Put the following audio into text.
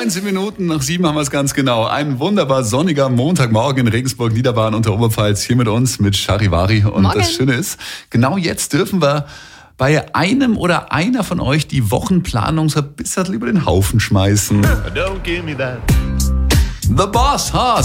19 Minuten nach 7 haben wir es ganz genau. Ein wunderbar sonniger Montagmorgen in Regensburg, Niederbayern und der Oberpfalz. Hier mit uns, mit Charivari. Und Morgen. Das Schöne ist, genau jetzt dürfen wir bei einem oder einer von euch die Wochenplanung so ein bisschen über den Haufen schmeißen. Don't give me that. The Boss Hoss.